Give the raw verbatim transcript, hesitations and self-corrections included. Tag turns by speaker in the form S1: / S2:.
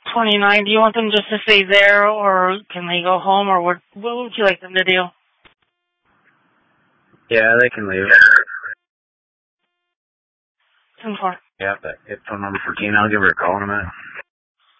S1: twenty-nine. Do you want them just to stay there, or can they go home, or what, what would you like them to do?
S2: Yeah, they can leave.
S1: ten four.
S2: Yeah, that hit phone number for Tina. I'll give her a call in a minute.